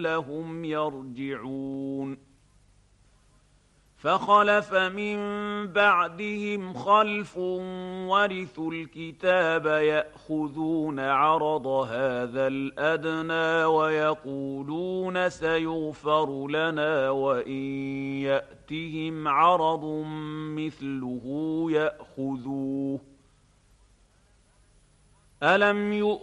لعلهم يرجعون فخلف من بعدهم خلف ورثوا الكتاب يأخذون عرض هذا الأدنى ويقولون سيغفر لنا وإن يأتهم عرض مثله يأخذوه ألم